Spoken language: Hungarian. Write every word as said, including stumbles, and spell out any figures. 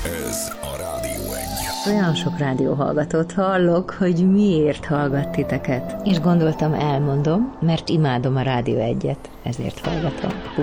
Ez a Rádió Egy. Olyan sok rádióhallgatót hallok, hogy miért hallgat titeket. És gondoltam, elmondom, mert imádom a Rádió Egyet, ezért hallgatom.